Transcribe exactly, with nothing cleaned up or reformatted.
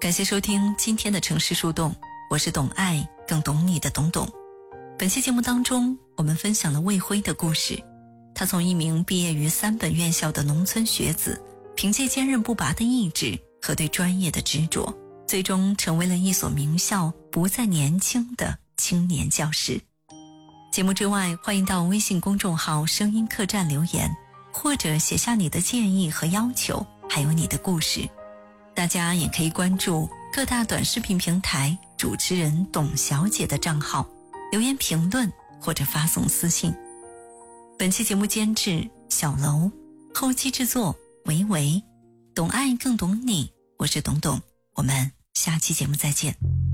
感谢收听今天的城市树洞，我是懂爱更懂你的董董。本期节目当中，我们分享了魏辉的故事。他从一名毕业于三本院校的农村学子，凭借坚韧不拔的意志和对专业的执着，最终成为了一所名校不再年轻的青年教师。节目之外，欢迎到微信公众号声音客栈留言，或者写下你的建议和要求，还有你的故事。大家也可以关注各大短视频平台主持人董小姐的账号，留言评论或者发送私信。本期节目监制小楼，后期制作维维，懂爱更懂你，我是董董，我们下期节目再见。